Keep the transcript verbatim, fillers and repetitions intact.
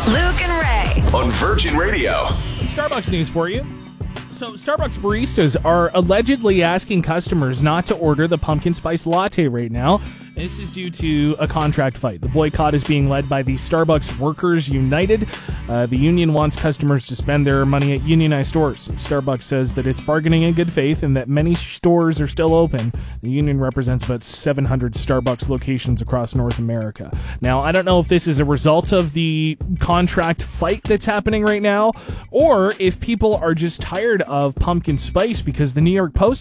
Luke and Ray on Virgin Radio. Starbucks news for you. So, Starbucks baristas are allegedly asking customers not to order the pumpkin spice latte right now. This is due to a contract fight. The boycott is being led by the Starbucks Workers United. Uh, the union wants customers to spend their money at unionized stores. Starbucks says that it's bargaining in good faith and that many stores are still open. The union represents about seven hundred Starbucks locations across North America. Now, I don't know if this is a result of the contract fight that's happening right now, or if people are just tired of pumpkin spice, because the New York Post